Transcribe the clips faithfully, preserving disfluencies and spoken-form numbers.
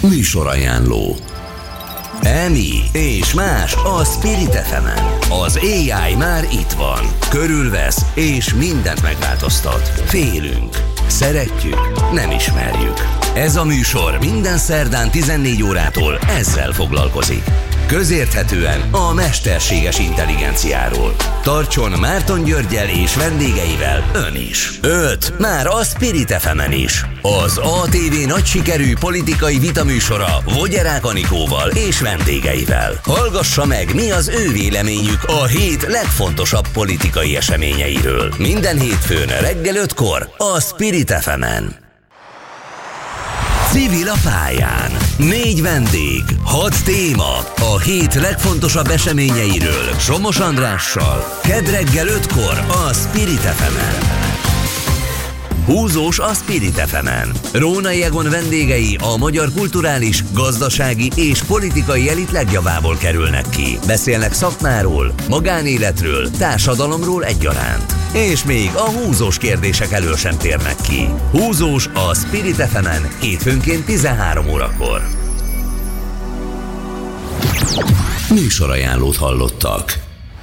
Műsorajánló. Emi és más a Spirit ef emen. Az á i már itt van. Körülvesz és mindent megváltoztat. Félünk. Szeretjük. Nem ismerjük. Ez a műsor minden szerdán tizennégy órától ezzel foglalkozik. Közérthetően a mesterséges intelligenciáról. Tartson Márton Györggyel és vendégeivel ön is. Öt már a Spirit ef emen is. Az á té vé nagy sikerű politikai vitaműsora Vogyerák Anikóval és vendégeivel. Hallgassa meg, mi az ő véleményük a hét legfontosabb politikai eseményeiről. Minden hétfőn reggel ötkor a Spirit ef emen. Civil a pályán. Négy vendég, hat téma a hét legfontosabb eseményeiről Somos Andrással. Kedd reggel ötkor a Spirit ef emen. Húzós a Spirit ef emen. Rónai Egon vendégei a magyar kulturális, gazdasági és politikai elit legjavából kerülnek ki. Beszélnek szakmáról, magánéletről, társadalomról egyaránt. És még a húzós kérdések elől sem térnek ki. Húzós a Spirit ef emen hétfőnként tizenhárom órakor. Műsorajánlót hallottak.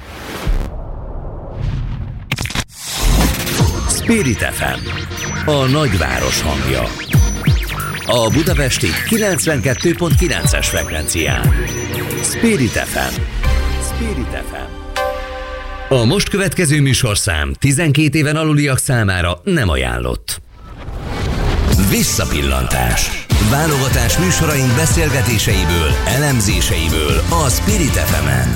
Spirit ef em, a nagyváros hangja. A budapesti kilencvenkettő pont kilences frekvencián. Spirit ef em. Spirit ef em. A most következő műsorszám tizenkét éven aluliak számára nem ajánlott. Visszapillantás. Válogatás műsoraink beszélgetéseiből, elemzéseiből a Spirit ef emen.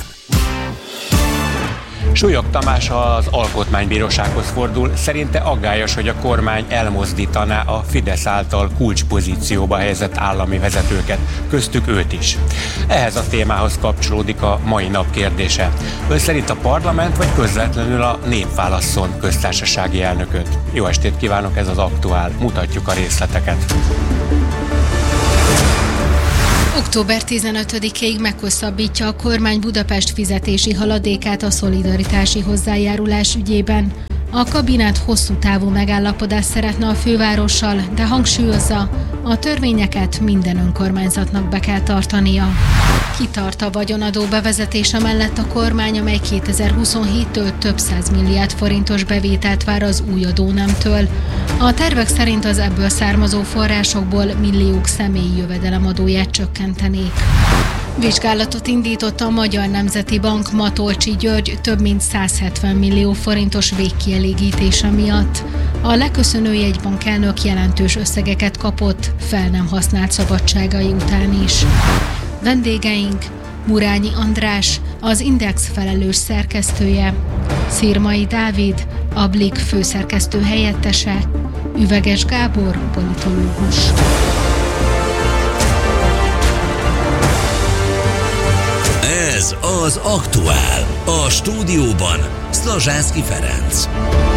Súlyog Tamás az Alkotmánybírósághoz fordul, szerinte aggályos, hogy a kormány elmozdítaná a Fidesz által kulcspozícióba helyezett állami vezetőket, köztük őt is. Ehhez a témához kapcsolódik a mai nap kérdése. Ön szerint a parlament vagy közvetlenül a nép válasszon köztársasági elnököt? Jó estét kívánok, ez az Aktuál, mutatjuk a részleteket. október tizenötödikéig meghosszabbítja a kormány Budapest fizetési haladékát a szolidaritási hozzájárulás ügyében. A kabinet hosszú távú megállapodást szeretne a fővárossal, de hangsúlyozza, a törvényeket minden önkormányzatnak be kell tartania. Kitart a vagyonadó bevezetése mellett a kormány, amely kétezer-huszonhéttől több száz milliárd forintos bevételt vár az új adónemtől. A tervek szerint az ebből származó forrásokból milliók személyi jövedelemadóját csökkentenék. Vizsgálatot indított a Magyar Nemzeti Bank Matolcsy György több mint száz hetven millió forintos végkielégítése miatt. A leköszönő jegybank elnök jelentős összegeket kapott fel nem használt szabadságai után is. Vendégeink: Murányi András, az Index felelős szerkesztője, Szirmai Dávid, a Blik főszerkesztő helyettese, Üveges Gábor, politológus. Ez az Aktuál. A stúdióban Szlazsánszky Ferenc.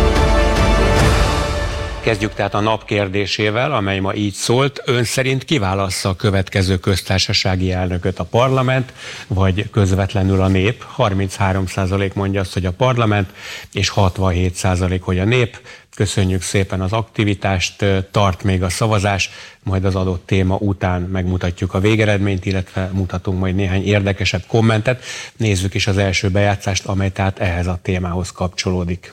Kezdjük tehát a nap kérdésével, amely ma így szólt. Ön szerint kiválassza a következő köztársasági elnököt, a parlament, vagy közvetlenül a nép? harminchárom százalék mondja azt, hogy a parlament, és hatvanhét százalék, hogy a nép. Köszönjük szépen az aktivitást, tart még a szavazás, majd az adott téma után megmutatjuk a végeredményt, illetve mutatunk majd néhány érdekesebb kommentet. Nézzük is az első bejátszást, amely tehát ehhez a témához kapcsolódik.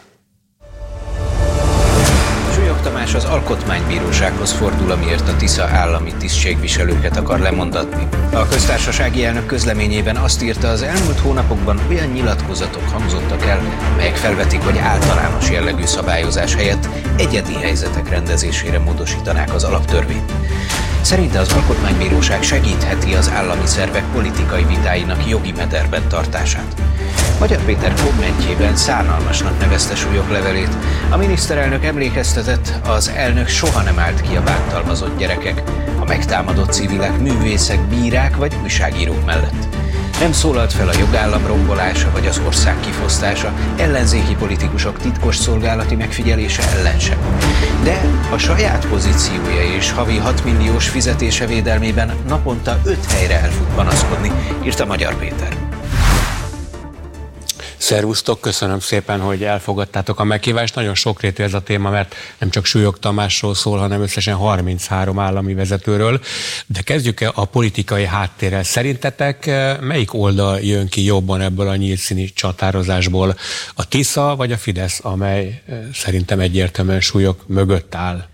Tamás az Alkotmánybírósághoz fordul, amiért a Tisza állami tisztségviselőket akar lemondatni. A köztársasági elnök közleményében azt írta, az elmúlt hónapokban olyan nyilatkozatok hangzottak el, melyek felvetik, hogy általános jellegű szabályozás helyett egyedi helyzetek rendezésére módosítanák az alaptörvényt. Szerinte az Alkotmánybíróság segítheti az állami szervek politikai vitáinak jogi mederben tartását. Magyar Péter kommentjében szánalmasnak nevezte Súlyog levelét. A miniszterelnök emlékeztetett, az elnök soha nem állt ki a bántalmazott gyerekek, a megtámadott civilek, művészek, bírák vagy újságírók mellett. Nem szólalt fel a jogállam rombolása vagy az ország kifosztása, ellenzéki politikusok titkos szolgálati megfigyelése ellen sem. De a saját pozíciója és havi hat milliós fizetése védelmében naponta öt helyre el fut panaszkodni, írta Magyar Péter. Szervusztok, köszönöm szépen, hogy elfogadtátok a meghívást. Nagyon sokrétű ez a téma, mert nem csak Súlyog Tamásról szól, hanem összesen harminchárom állami vezetőről. De kezdjük a politikai háttérrel. Szerintetek melyik oldal jön ki jobban ebből a nyílt színi csatározásból? A Tisza vagy a Fidesz, amely szerintem egyértelműen Súlyog mögött áll?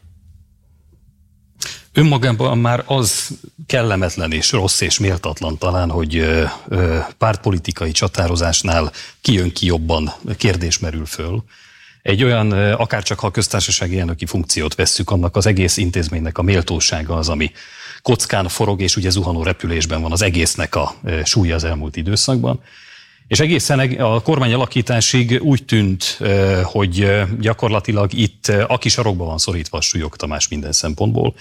Önmagában már az kellemetlen és rossz és méltatlan talán, hogy ö, ö, pártpolitikai csatározásnál ki jön ki jobban kérdés merül föl. Egy olyan, akárcsak ha a köztársasági elnöki funkciót vesszük, annak az egész intézménynek a méltósága az, ami kockán forog, és ugye zuhanó repülésben van az egésznek a súlya az elmúlt időszakban. És egészen a kormányalakításig úgy tűnt, hogy gyakorlatilag itt aki sarokba van szorítva, a Súlyog Tamás minden szempontból,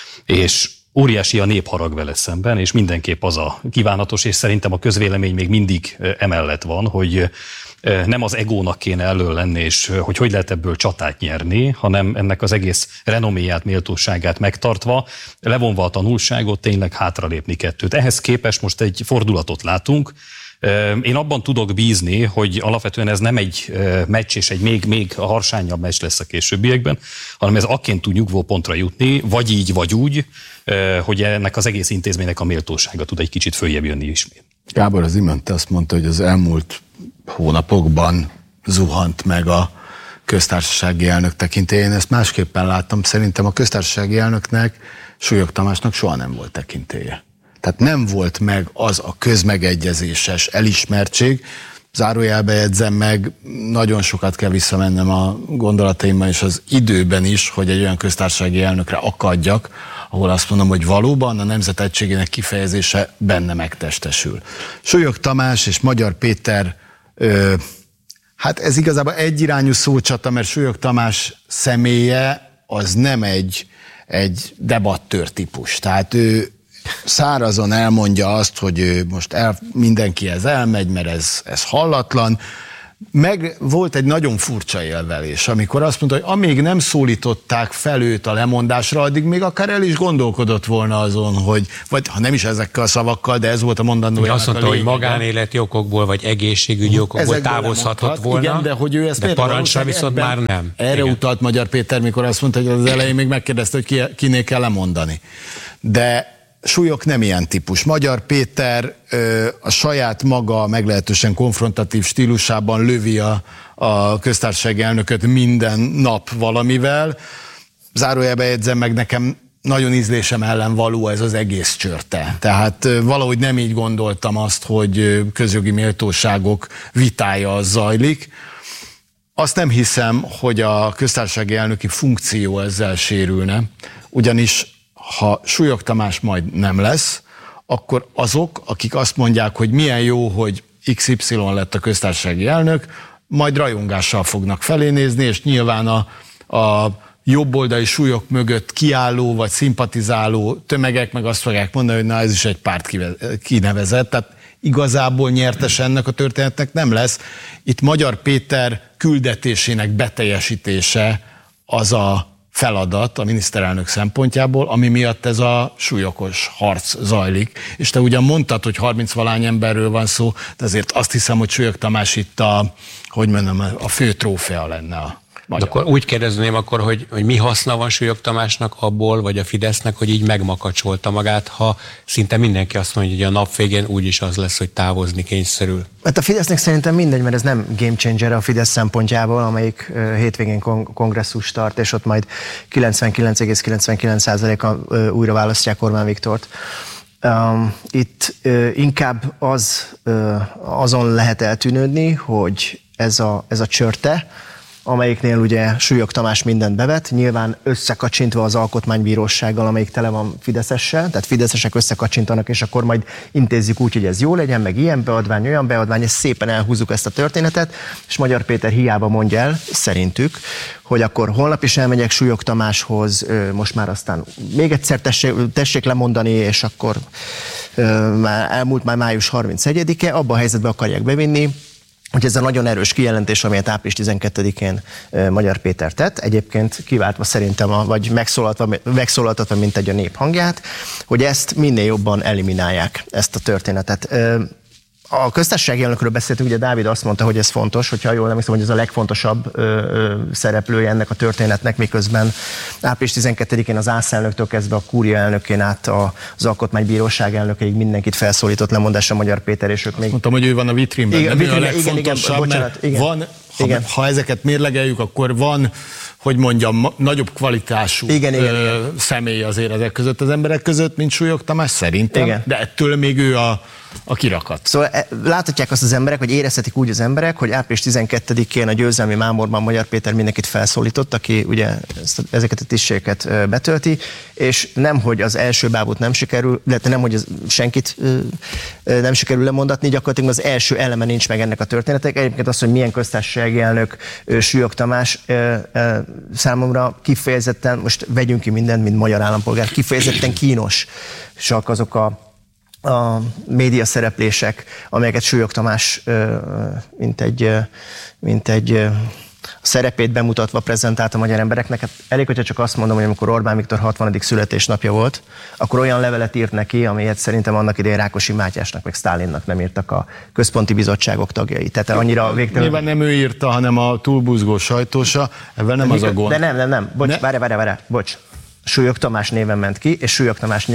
és óriási a népharag vele szemben, és mindenképp az a kívánatos, és szerintem a közvélemény még mindig emellett van, hogy nem az egónak kéne elől lenni, és hogy hogy lehet ebből csatát nyerni, hanem ennek az egész renoméját, méltóságát megtartva, levonva a tanulságot, tényleg hátralépni kettőt. Ehhez képest most egy fordulatot látunk. Én abban tudok bízni, hogy alapvetően ez nem egy meccs, és egy még, még harsányabb meccs lesz a későbbiekben, hanem ez akként tud nyugvó pontra jutni, vagy így, vagy úgy, hogy ennek az egész intézménynek a méltósága tud egy kicsit följebb jönni ismét. Gábor az imént azt mondta, hogy az elmúlt hónapokban zuhant meg a köztársasági elnök tekintélye. Én ezt másképpen láttam. Szerintem a köztársasági elnöknek, Súlyog Tamásnak soha nem volt tekintélye. Tehát nem volt meg az a közmegegyezéses elismertség. Zárójelbe jegyzem meg, nagyon sokat kell visszamennem a gondolataimmal és az időben is, hogy egy olyan köztársasági elnökre akadjak, ahol azt mondom, hogy valóban a nemzet egységének kifejezése benne megtestesül. Súlyog Tamás és Magyar Péter, ö, hát ez igazából egyirányú szócsata, mert Súlyog Tamás személye az nem egy, egy debattőr típus. Tehát ő szárazon elmondja azt, hogy most el, mindenkihez elmegy, mert ez, ez hallatlan. Meg volt egy nagyon furcsa élvelés, amikor azt mondta, hogy amíg nem szólították fel őt a lemondásra, addig még akár el is gondolkodott volna azon, hogy, vagy ha nem is ezekkel a szavakkal, de ez volt a mondandója. Azt mondta, hogy magánéleti okokból, vagy egészségügyi okokból távozhatott volna, igen, de, hogy ő ezt de parancsra viszont már nem. Erre igen. utalt Magyar Péter, mikor azt mondta, hogy az elején még megkérdezte, hogy ki, kiné kell lemondani. De Súlyog nem ilyen típus. Magyar Péter ö, a saját maga meglehetősen konfrontatív stílusában lövi a, a köztársasági elnököt minden nap valamivel. Zárójelbe jegyzem meg, nekem nagyon ízlésem ellen való ez az egész csörte. Tehát ö, valahogy nem így gondoltam azt, hogy közjogi méltóságok vitája az zajlik. Azt nem hiszem, hogy a köztársasági elnöki funkció ezzel sérülne, ugyanis ha Súlyog Tamás majd nem lesz, akkor azok, akik azt mondják, hogy milyen jó, hogy iksz ipszilon lett a köztársasági elnök, majd rajongással fognak felénézni, és nyilván a, a jobboldali súlyok mögött kiálló vagy szimpatizáló tömegek meg azt fogják mondani, hogy na ez is egy párt kinevezett, tehát igazából nyertes ennek a történetnek nem lesz. Itt Magyar Péter küldetésének beteljesítése az a feladat a miniszterelnök szempontjából, ami miatt ez a súlyokos harc zajlik. És te ugyan mondtad, hogy harminc-valány emberről van szó, de azért azt hiszem, hogy Súlyog Tamás itt a, hogy mondjam, a fő trófea lenne a magyar. De akkor úgy kérdezném akkor, hogy, hogy mi haszna van Súlyog Tamásnak abból, vagy a Fidesznek, hogy így megmakacsolta magát, ha szinte mindenki azt mondja, hogy a nap végén úgyis az lesz, hogy távozni kényszerül. Hát a Fidesznek szerintem mindegy, mert ez nem game changer a Fidesz szempontjából, amelyik uh, hétvégén kon- kongresszus tart, és ott majd kilencvenkilenc egész kilencvenkilenc százaléka uh, újra választják Orbán Viktort. Um, itt uh, inkább az, uh, azon lehet eltűnődni, hogy ez a, ez a csörte, amelyiknél ugye Súlyog Tamás mindent bevet, nyilván összekacsintva az alkotmánybírósággal, amelyik tele van fideszessel, tehát fideszesek összekacsintanak, és akkor majd intézzük úgy, hogy ez jó legyen, meg ilyen beadvány, olyan beadvány, és szépen elhúzzuk ezt a történetet, és Magyar Péter hiába mondja el, szerintük, hogy akkor holnap is elmegyek Súlyog Tamáshoz, most már aztán még egyszer tessék, tessék lemondani, és akkor már elmúlt már május harmincegyedike, abban a helyzetben akarják bevinni, hogy ez a nagyon erős kijelentés, amelyet április tizenkettedikén Magyar Péter tett, egyébként kiváltva szerintem, a, vagy megszólaltatva, megszólaltatva, mint egy a nép hangját, hogy ezt minél jobban eliminálják, ezt a történetet. A köztársasági elnökről beszéltünk, ugye Dávid azt mondta, hogy ez fontos, hogyha jól nem hiszem, hogy ez a legfontosabb ö, ö, szereplője ennek a történetnek, miközben április tizenkettedikén az ÁSZ elnöktől kezdve a Kúria elnökén át az Alkotmánybíróság elnökeig mindenkit felszólított lemondásra Magyar Péter, és ők még... Mondtam, hogy ő van a vitrínben, igen, nem a vitrínben, ő a legfontosabb, igen, igen, bocsánat, igen. Van, ha, igen. ha ezeket mérlegeljük, akkor van, hogy mondjam, nagyobb kvalitású igen, igen, ö, igen. személy azért ezek között az emberek között, mint Súlyog Tamás szerintem, igen. De ettől még ő a, a kirakat. Szóval láthatják azt az emberek, vagy érezhetik úgy az emberek, hogy április tizenkettedikén a győzelmi mámorban Magyar Péter mindenkit felszólított, aki ugye ezt, ezeket a tisztségeket betölti, és nem, hogy az első bábút nem sikerül, illetve nem, hogy az senkit nem sikerül lemondatni, gyakorlatilag az első eleme nincs meg ennek a történetek. Egyébként az, hogy milyen köztársasági elnök Súlyog Tamás, számomra kifejezetten, most vegyünk ki mindent, mint magyar állampolgár, kifejezetten kínos, csak azok a a média szereplések, amelyeket Súlyog Tamás mint egy, mint egy szerepét bemutatva prezentált a magyar embereknek. Hát elég, hogyha csak azt mondom, hogy amikor Orbán Viktor hatvanadik születésnapja volt, akkor olyan levelet írt neki, amelyet szerintem annak idején Rákosi Mátyásnak, meg Sztálinnak nem írtak a központi bizottságok tagjai. Tehát annyira végtelen... Nyilván nem ő írta, hanem a túlbuzgó sajtósa, ebben nem de az a gond. De nem, nem, nem. Bocs, várj, várj, várj, bocs. Súlyog Tamás néven ment ki, és Súlyog Tamás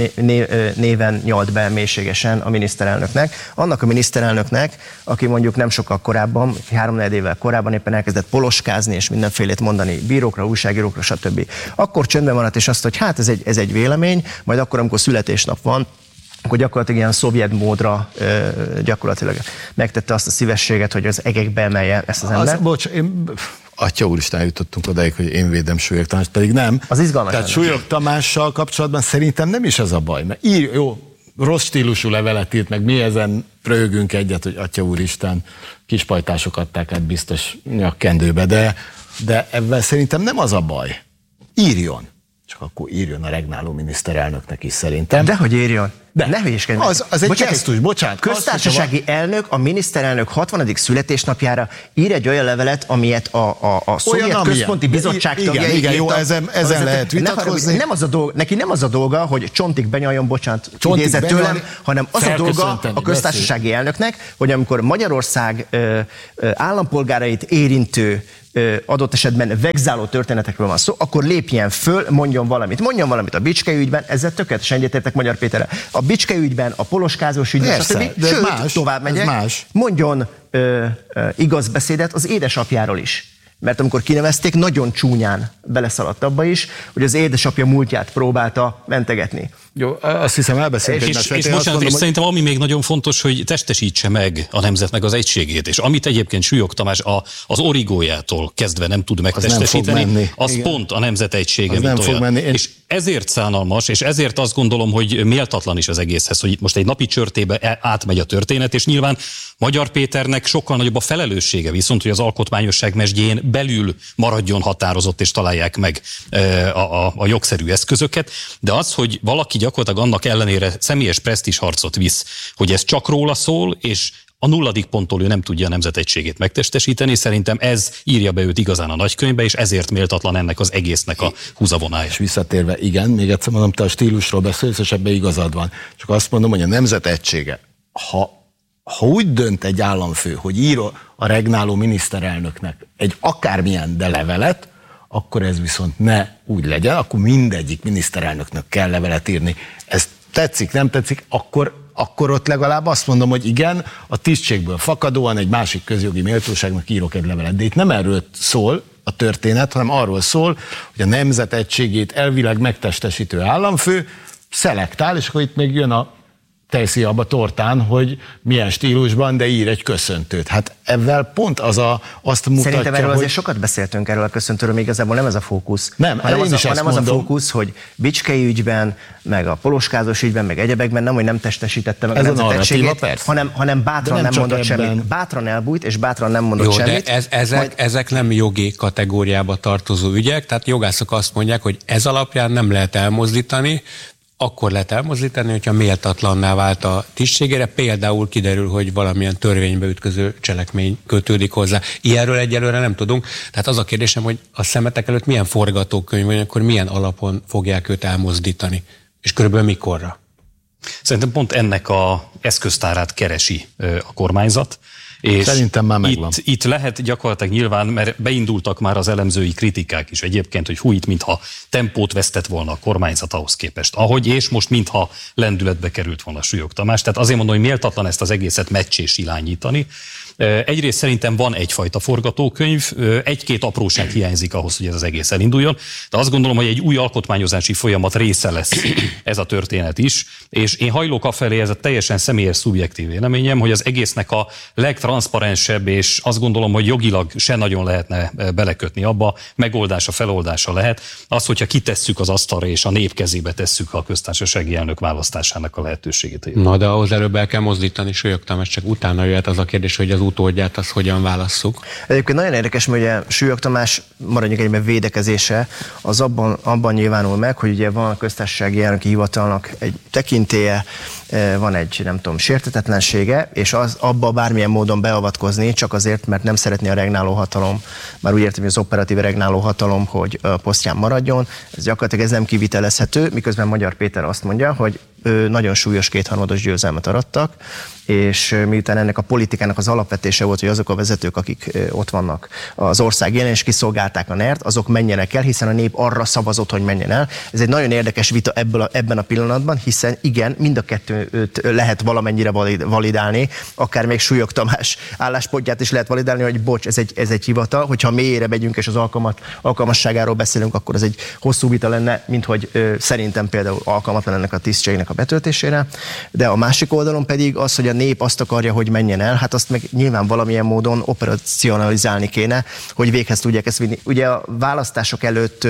néven nyalt be mélységesen a miniszterelnöknek. Annak a miniszterelnöknek, aki mondjuk nem sokkal korábban, három-négy évvel korábban éppen elkezdett poloskázni és mindenfélét mondani bírókra, újságírókra, stb. Akkor csöndben maradt, és azt, hogy hát ez egy, ez egy vélemény, majd akkor, amikor születésnap van, akkor gyakorlatilag ilyen szovjet módra ö, gyakorlatilag megtette azt a szívességet, hogy az egekbe emelje ezt az embert. Az, bocs, én... Atya úristen, jutottunk odáig, hogy én védem Súlyog Tamást, pedig nem. Az izgalmas. Tehát Súlyog Tamással kapcsolatban szerintem nem is az a baj, mert ír, jó, rossz stílusú levelet írt, meg mi ezen röhögünk egyet, hogy Atya úristen, kispajtások adták át biztos nyakkendőbe, de, de ebben szerintem nem az a baj. Írjon. Csak akkor írjon a regnáló miniszterelnöknek is szerintem. Dehogy írjon. De ne hülyéskedj meg. Az, az egy bocsánat, gesztus, bocsánat. Köztársasági az, elnök, a miniszterelnök hatvanadik születésnapjára ír egy olyan levelet, amilyet a, a, a szovjet központi bizottság igen, tagjai igen, jó, írtak, ezen, ezen lehet vitatkozni. Nem az a dolga, neki nem az a dolga, hogy csontig benyaljon, bocsánat, idézett tőlem, hanem az a dolga a köztársasági beszél. elnöknek, hogy amikor Magyarország ö, ö, állampolgárait érintő adott esetben vegzáló történetekről van szó, akkor lépjen föl, mondjon valamit. Mondjon valamit a Bicskei ügyben, ezzel tökéletesen egyetértek Magyar Péterrel. A Bicskei ügyben, a poloskázós ügyben, Persze, stb. Sőt, más, tovább megyek, más. mondjon ö, ö, igaz beszédet az édesapjáról is. Mert amikor kinevezték, nagyon csúnyán beleszaladt abba is, hogy az édesapja múltját próbálta mentegetni. Jó, azt hiszem elbeszéltünk. És, és, és bocsánat, mondom, és hogy... szerintem ami még nagyon fontos, hogy testesítse meg a nemzetnek az egységét, és amit egyébként Súlyog Tamás a, az origójától kezdve nem tud megtestesíteni, az, az pont a nemzet egysége, mint olyan. Én... És ezért szánalmas, és ezért azt gondolom, hogy méltatlan is az egészhez, hogy most egy napi csörtébe átmegy a történet, és nyilván Magyar Péternek sokkal nagyobb a felelőssége, viszont hogy az alkotmányosság mesdjén belül maradjon határozott, és találják meg a, a, a jogszerű eszközöket, de az, hogy valaki gyakorlatilag annak ellenére személyes presztízsharcot visz, hogy ez csak róla szól, és a nulladik ponttól ő nem tudja a nemzet egységét megtestesíteni, szerintem ez írja be őt igazán a nagykönyvbe, és ezért méltatlan ennek az egésznek a húzavonája. És visszatérve, igen, még egyszer mondom, te a stílusról beszélsz, és ebben igazad van. Csak azt mondom, hogy a nemzet egysége, ha Ha úgy dönt egy államfő, hogy ír a regnáló miniszterelnöknek egy akármilyen de levelet, akkor ez viszont ne úgy legyen, akkor mindegyik miniszterelnöknek kell levelet írni. Ez tetszik, nem tetszik, akkor, akkor ott legalább azt mondom, hogy igen, a tisztségből fakadóan egy másik közjogi méltóságnak írok egy levelet. De itt nem erről szól a történet, hanem arról szól, hogy a nemzet egységét elvileg megtestesítő államfő szelektál, és akkor itt még jön a teszi abba tortán, hogy milyen stílusban, de ír egy köszöntőt. Hát ezzel pont az a, azt mutatja, Szerintem erről hogy... azért sokat beszéltünk erről a köszöntőről, még igazából nem ez a fókusz. Nem, hanem az, is a, hanem az a fókusz, hogy Bicskei ügyben, meg a poloskázós ügyben, meg egyebekben nem, hogy nem testesítette meg ez a nemzet egységét, hanem, hanem bátran nem, nem mondott ebben. semmit. Bátran elbújt, és bátran nem mondott Jó, semmit. De ez, ezek, majd... ezek nem jogi kategóriába tartozó ügyek, tehát jogászok azt mondják, hogy ez alapján nem lehet elmozdítani, akkor lehet elmozdítani, hogyha méltatlanná vált a tisztségére, például kiderül, hogy valamilyen törvénybe ütköző cselekmény kötődik hozzá. Ilyenről egyelőre nem tudunk. Tehát az a kérdésem, hogy a szemetek előtt milyen forgatókönyv, vagy akkor milyen alapon fogják őt elmozdítani, és körülbelül mikorra? Szerintem pont ennek a eszköztárát keresi a kormányzat. És szerintem már megvan. Itt, itt lehet gyakorlatilag nyilván, mert beindultak már az elemzői kritikák is egyébként, hogy hú, itt mintha tempót vesztett volna a kormányzat ahhoz képest, ahogy, és most mintha lendületbe került volna Súlyog Tamás. Tehát azért mondom, hogy méltatlan ezt az egészet meccsés irányítani. Egyrészt szerintem van egyfajta forgatókönyv, egy-két apróság hiányzik ahhoz, hogy ez az egész elinduljon, de azt gondolom, hogy egy új alkotmányozási folyamat része lesz ez a történet is, és én hajlok afelé, ez a teljesen személyes szubjektív véleményem, hogy az egésznek a legtranszparensebb, és azt gondolom, hogy jogilag se nagyon lehetne belekötni abba, megoldása, feloldása lehet, az, hogyha kitesszük az asztalra, és a nép kezébe tesszük a köztársasági elnök választásának a lehetőségét. Na, de ahhoz előbb el kell mozdítani Súlyog Tamás, csak utána jöhet az a kérdés, hogy az utódját azt hogyan válasszuk. Egyébként nagyon érdekes, hogy ugye Súlyog Tamás, maradjunk egyben, védekezése, az abban, abban nyilvánul meg, hogy ugye van a köztársasági elnöki hivatalnak egy tekintélye, van egy, nem tudom, sértetetlensége, és az abba bármilyen módon beavatkozni, csak azért, mert nem szeretné a regnáló hatalom, már úgy értem, hogy az operatív regnáló hatalom, hogy a posztján maradjon, ez gyakorlatilag ez nem kivitelezhető, miközben Magyar Péter azt mondja, hogy nagyon súlyos kétharmados győzelmet arattak, és miután ennek a politikának az alapvetése volt, hogy azok a vezetők, akik ott vannak az ország élén, és kiszolgálták a nert, azok menjenek el, hiszen a nép arra szavazott, hogy menjen el. Ez egy nagyon érdekes vita ebből a, ebben a pillanatban, hiszen igen, mind a kettőt lehet valamennyire validálni, akár még Súlyog Tamás álláspontját is lehet validálni, hogy bocs, ez egy, ez egy hivatal, hogyha mélyére megyünk és az alkalmat, alkalmasságáról beszélünk, akkor ez egy hosszú vita lenne, mint hogy ö, szerintem például alkalmatlan ennek a tisztségnek a betöltésére, de a másik oldalon pedig az, hogy a nép azt akarja, hogy menjen el, hát azt meg nyilván valamilyen módon operacionalizálni kéne, hogy véghez tudják ezt vinni. Ugye a választások előtt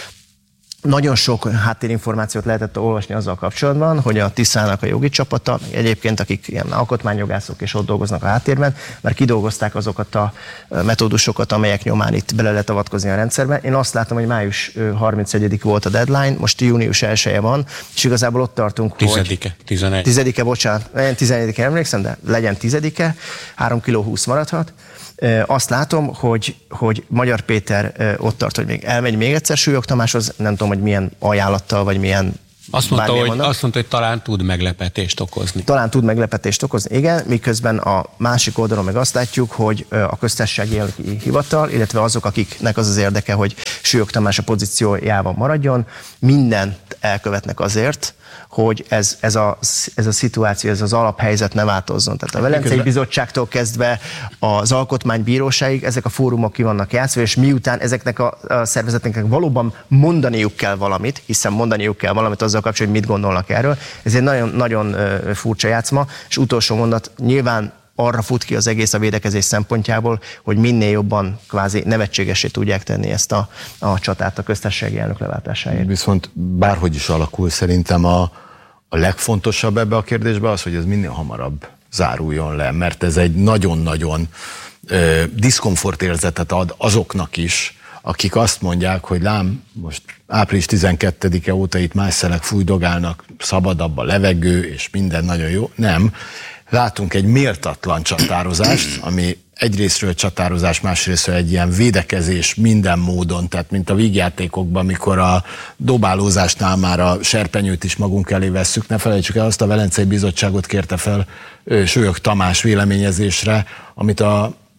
nagyon sok háttérinformációt lehetett olvasni azzal kapcsolatban, hogy a Tiszának a jogi csapata, egyébként akik ilyen alkotmányjogászok és ott dolgoznak a háttérben, mert kidolgozták azokat a metódusokat, amelyek nyomán itt bele lehet avatkozni a rendszerbe. Én azt látom, hogy május harmincegyedike volt a deadline, most június elseje van, és igazából ott tartunk, Tizedike, hogy... tizenegy. Tizedike, bocsánat, én tizedike emlékszem, de legyen tizedike, három kiló húsz maradhat. Azt látom, hogy, hogy Magyar Péter ott tart, hogy még elmegy még egyszer Súlyog Tamáshoz, nem tudom, hogy milyen ajánlattal, vagy milyen... Azt mondta, hogy, azt mondta, hogy talán tud meglepetést okozni. Talán tud meglepetést okozni, igen, miközben a másik oldalon meg azt látjuk, hogy a köztársasági elnöki hivatal, illetve azok, akiknek az az érdeke, hogy Súlyog Tamás a pozíciójában maradjon, mindent elkövetnek azért, hogy ez, ez, a, ez a szituáció, ez az alaphelyzet ne változzon. Tehát a Velencei Bizottságtól kezdve az Alkotmánybíróságig ezek a fórumok ki vannak játszva, és miután ezeknek a, a szervezeteknek valóban mondaniuk kell valamit, hiszen mondaniuk kell valamit azzal kapcsolatban, hogy mit gondolnak erről, ez egy nagyon, nagyon furcsa játszma, és utolsó mondat, nyilván arra fut ki az egész a védekezés szempontjából, hogy minél jobban kvázi nevetségessé tudják tenni ezt a, a csatát a köztársasági elnök leváltásáért. Viszont bárhogy is alakul, szerintem a, a legfontosabb ebbe a kérdésbe az, hogy ez minél hamarabb záruljon le, mert ez egy nagyon-nagyon ö, diszkomfortérzetet ad azoknak is, akik azt mondják, hogy lám, most április tizenkettedike óta itt más szelek fújdogálnak, szabadabb a levegő, és minden nagyon jó. Nem. Látunk egy méltatlan csatározást, ami egyrésztről csatározás, másrésztről egy ilyen védekezés minden módon, tehát mint a vígjátékokban, amikor a dobálózásnál már a serpenyőt is magunk elé vesszük. Ne felejtsük el, azt a Velencei Bizottságot kérte fel Súlyog Tamás véleményezésre, amit a,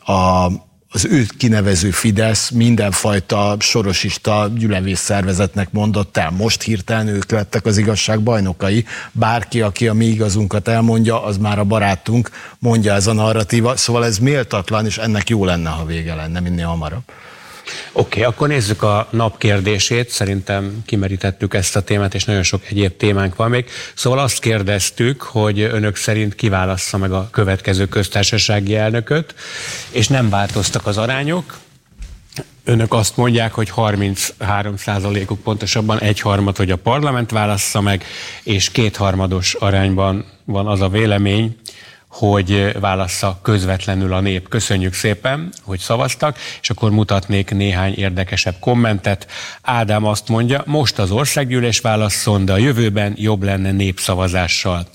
a az ő kinevező Fidesz mindenfajta sorosista gyülevész szervezetnek mondott el. Most hirtelen ők lettek az igazság bajnokai. Bárki, aki a mi igazunkat elmondja, az már a barátunk, mondja ez a narratíva. Szóval ez méltatlan, és ennek jó lenne, ha vége lenne minél hamarabb. Oké, okay, akkor nézzük a nap kérdését. Szerintem kimerítettük ezt a témát, és nagyon sok egyéb témánk van még. Szóval azt kérdeztük, hogy önök szerint kiválassza meg a következő köztársasági elnököt, és nem változtak az arányok. Önök azt mondják, hogy harminchárom százalékuk, pontosabban egyharmad, hogy a parlament válassza meg, és kétharmados arányban van az a vélemény, hogy válassza közvetlenül a nép. Köszönjük szépen, hogy szavaztak, és akkor mutatnék néhány érdekesebb kommentet. Ádám azt mondja, most az országgyűlés válasszon, de a jövőben jobb lenne népszavazással.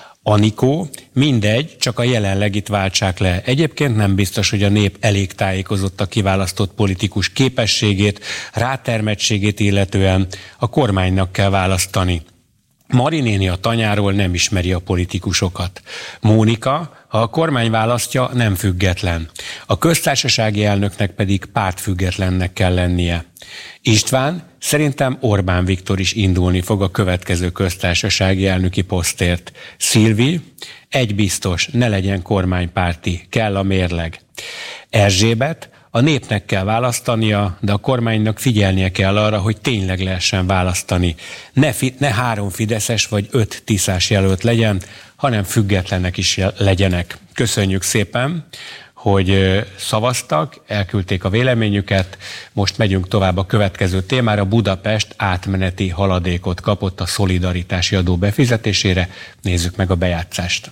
Anikó, mindegy, csak a jelenlegit váltsák le. Egyébként nem biztos, hogy a nép elég tájékozott a kiválasztott politikus képességét, rátermettségét illetően, a kormánynak kell választani. Mari néni a tanyáról nem ismeri a politikusokat. Mónika, ha a kormány választja, nem független. A köztársasági elnöknek pedig pártfüggetlennek kell lennie. István, szerintem Orbán Viktor is indulni fog a következő köztársasági elnöki posztért. Szilvi, egy biztos, ne legyen kormánypárti, kell a mérleg. Erzsébet, a népnek kell választania, de a kormánynak figyelnie kell arra, hogy tényleg lehessen választani. Ne, fi, ne három fideszes vagy öt tiszás jelölt legyen, hanem függetlenek is legyenek. Köszönjük szépen, hogy szavaztak, elküldték a véleményüket. Most megyünk tovább a következő témára. Budapest átmeneti haladékot kapott a szolidaritási adó befizetésére. Nézzük meg a bejátszást.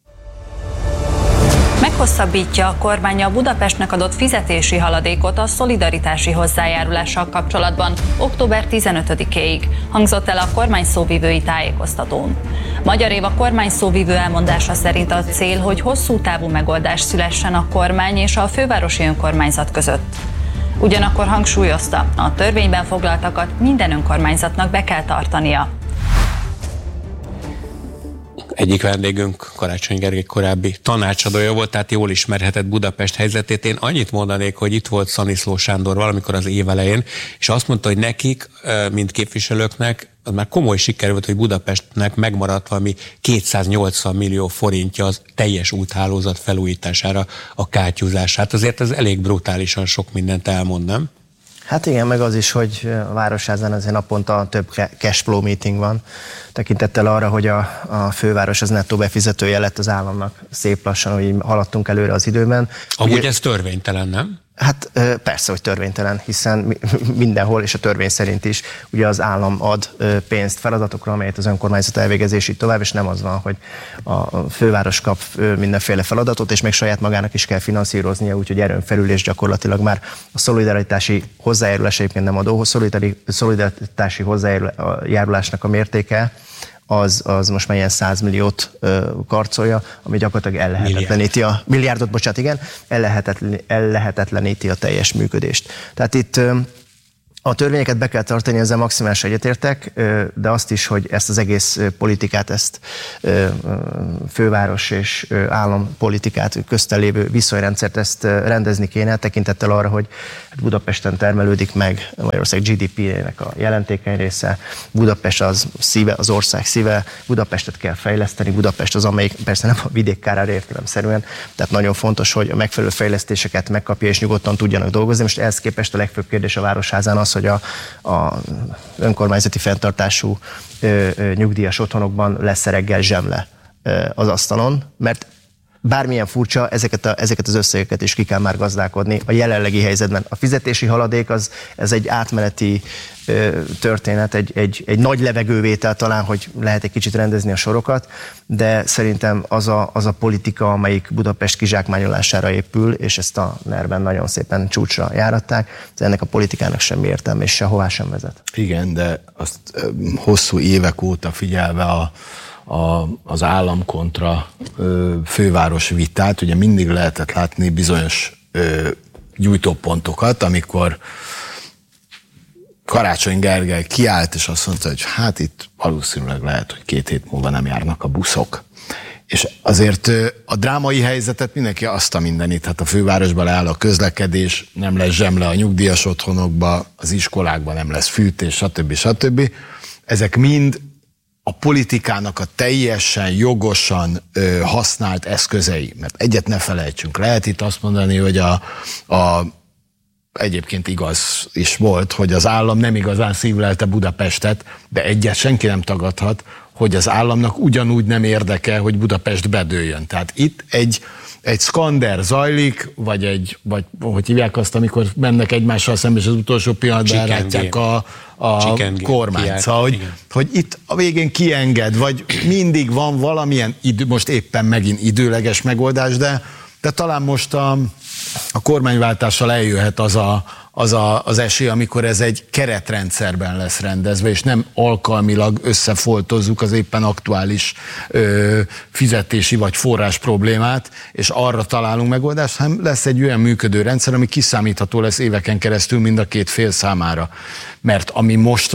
Meghosszabbítja a kormány a Budapestnek adott fizetési haladékot a szolidaritási hozzájárulással kapcsolatban október tizenötödikéig, hangzott el a kormány szóvivői tájékoztatón. Magyar Éva kormány szóvivő elmondása szerint a cél, hogy hosszú távú megoldás szülessen a kormány és a fővárosi önkormányzat között. Ugyanakkor hangsúlyozta, a törvényben foglaltakat minden önkormányzatnak be kell tartania. Egyik vendégünk Karácsony Gergely korábbi tanácsadója volt, tehát jól ismerhetett Budapest helyzetét. Én annyit mondanék, hogy itt volt Szaniszló Sándor valamikor az év elején, és azt mondta, hogy nekik, mint képviselőknek, az már komoly siker volt, hogy Budapestnek megmaradt valami kétszáznyolcvan millió forintja az teljes úthálózat felújítására, a kátyúzását. Azért ez elég brutálisan sok mindent elmond, nem? Hát igen, meg az is, hogy a Városházán azért naponta több cashflow meeting van, tekintettel arra, hogy a, a főváros az nettó befizetője lett az államnak szép lassan, hogy haladtunk előre az időben. Amúgy Ugye, ez törvénytelen, nem? Hát persze, hogy törvénytelen, hiszen mindenhol, és a törvény szerint is, ugye az állam ad pénzt feladatokra, amelyet az önkormányzat elvégezés így tovább, és nem az van, hogy a főváros kap mindenféle feladatot, és még saját magának is kell finanszíroznia, úgyhogy erőn felül, és gyakorlatilag már a szolidaritási hozzájárulás, egyébként nem adó, szolidaritási hozzájárulásnak a mértéke, Az, az most már ilyen száz milliót ö, karcolja, ami gyakorlatilag ellehetetleníti a milliárdot, bocsánat, igen, ellehetetlen, ellehetetleníti a teljes működést. Tehát itt ö, a törvényeket be kell tartani, ezzel maximálisan egyetértek, de azt is, hogy ezt az egész politikát, ezt főváros és állampolitikát, közten lévő viszonyrendszert, ezt rendezni kéne, tekintettel arra, hogy Budapesten termelődik meg Magyarország gé dé pé-nek a jelentékeny része, Budapest az szíve, az ország szíve, Budapestet kell fejleszteni, Budapest az, amelyik persze nem a vidék kárára értelemszerűen, tehát nagyon fontos, hogy a megfelelő fejlesztéseket megkapja és nyugodtan tudjanak dolgozni. Most ehhez képest a legfőbb kérdés a Városházán az, hogy a, a önkormányzati fenntartású ö, ö, nyugdíjas otthonokban lesz reggel zsemle ö, az asztalon, mert bármilyen furcsa, ezeket, a, ezeket az összegeket is ki kell már gazdálkodni a jelenlegi helyzetben. A fizetési haladék az, ez egy átmeneti ö, történet, egy, egy, egy nagy levegővétel talán, hogy lehet egy kicsit rendezni a sorokat, de szerintem az a, az a politika, amelyik Budapest kizsákmányolására épül, és ezt a nerben nagyon szépen csúcsra járatták, ennek a politikának semmi értelme, és sehová sem vezet. Igen, de azt ö, hosszú évek óta figyelve a A, az állam kontra ö, főváros vitát, ugye mindig lehetett látni bizonyos ö, gyújtópontokat, amikor Karácsony Gergely kiállt, és azt mondta, hogy hát itt valószínűleg lehet, hogy két hét múlva nem járnak a buszok. És azért ö, a drámai helyzetet mindenki azt a mindenit, hát a fővárosban leáll a közlekedés, nem lesz zsemle a nyugdíjas otthonokba, az iskolákban nem lesz fűtés, stb. stb. Ezek mind a politikának a teljesen jogosan ö, használt eszközei. Mert egyet ne felejtsünk, lehet itt azt mondani, hogy a, a egyébként igaz is volt, hogy az állam nem igazán szívlelte Budapestet, de egyet senki nem tagadhat, hogy az államnak ugyanúgy nem érdeke, hogy Budapest bedőljön. Tehát itt egy, egy szkander zajlik, vagy egy, vagy hogy hívják azt, amikor mennek egymással szembe, és az utolsó pillanatban elrátják a, a kormányt. Szóval, hogy, hogy itt a végén kienged, vagy mindig van valamilyen idő, most éppen megint időleges megoldás, de, de talán most a, a kormányváltással eljöhet az a, az, a, az esély, amikor ez egy keretrendszerben lesz rendezve, és nem alkalmilag összefoltozzuk az éppen aktuális ö, fizetési vagy forrás problémát, és arra találunk megoldást, hanem lesz egy olyan működő rendszer, ami kiszámítható lesz éveken keresztül mind a két fél számára. Mert ami most van,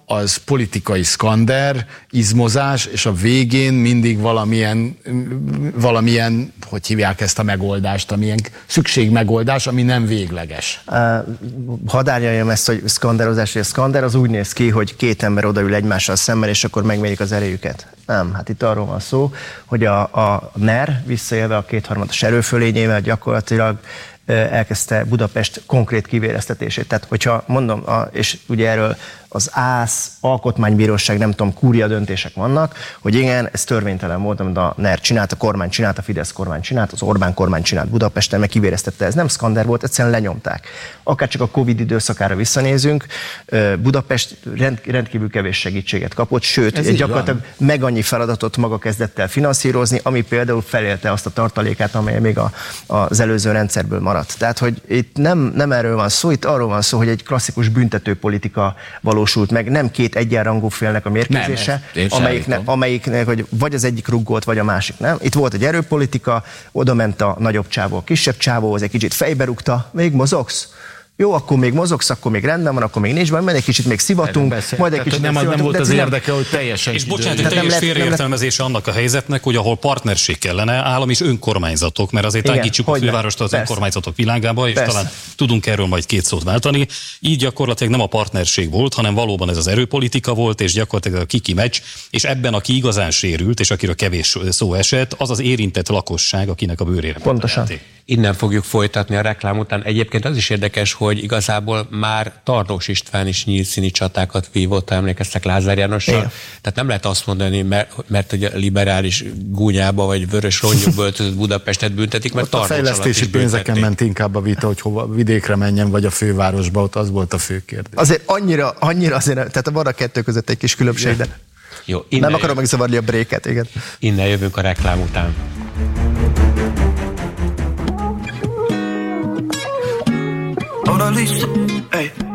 az politikai szkander, izmozás, és a végén mindig valamilyen, valamilyen, hogy hívják ezt a megoldást, amilyen szükségmegoldás, ami nem végleges. Uh, hadd árnyaljam ezt, hogy szkanderozás, hogy a szkander az úgy néz ki, hogy két ember odaül egymással szemben, és akkor megmérik az erejüket. Nem, hát itt arról van szó, hogy a, a NER visszaélve a kétharmados erőfölényével gyakorlatilag elkezdte Budapest konkrét kivéreztetését. Tehát, hogyha mondom, a, és ugye erről az ÁSZ, Alkotmánybíróság, nem tudom, kúria döntések vannak, hogy igen, ez törvénytelen volt, amit a NER csinált, a kormány csinált, a Fidesz kormány csinált, az Orbán kormány csinált Budapesten, meg kivéreztette. Ez nem szkander volt, egyszerűen lenyomták. Akár csak a Covid időszakára visszanézünk, Budapest rend, rendkívül kevés segítséget kapott, sőt, ez gyakorlatilag meg annyi feladatot maga kezdett el finanszírozni, ami például felélte azt a tartalékát, amely még a, az előző rendszerből maradt. Tehát, hogy itt nem, nem erről van szó, itt arról van szó, hogy egy klasszikus büntetőpolitika valósult meg, nem két egyenrangú félnek a mérkőzése, nem, amelyiknek, amelyiknek, hogy vagy az egyik ruggolt, vagy a másik nem. Itt volt egy erőpolitika, oda ment a nagyobb csávó, a kisebb csávóhoz, egy kicsit fejbe rúgta, még mozogsz? Jó, akkor még mozogsz, akkor még rendben van, akkor még nincs benne, majd egy kicsit még szivatunk, majd egy kicsit nem, még nem volt az érdeke, hogy teljesen és bocsánat, hogy teljes félreértelmezése annak a helyzetnek, hogy ahol partnerség kellene, állam és önkormányzatok, mert azért tágítsuk a fővárost az persze. önkormányzatok világába, és persze. talán tudunk erről majd két szót váltani. Így gyakorlatilag nem a partnerség volt, hanem valóban ez az erőpolitika volt, és gyakorlatilag a kiki meccs, és ebben aki igazán sérült, és akiről kevés szó esett, az az érintett lakosság, akinek a bőrére. Pontosan. Innen fogjuk folytatni a reklám után. Egyébként az is érdekes, hogy igazából már Tarlós István is nyílt színi csatákat vívott, emlékeztek Lázár Jánossal. Igen. Tehát nem lehet azt mondani, mert, mert hogy a liberális gúnyába vagy vörös rongyokba öltözött Budapestet büntetik, mert Tarlós alatt is büntették. A fejlesztési pénzeken ment inkább a vita, hogy hova vidékre menjen, vagy a fővárosba, ott az volt a fő kérdés. Azért annyira, annyira azért, tehát van a kettő között egy kis különbség, de jó, nem akarom megzavarni a bréket, igen. Innen jövünk a reklám után. Mona Lisa, hey.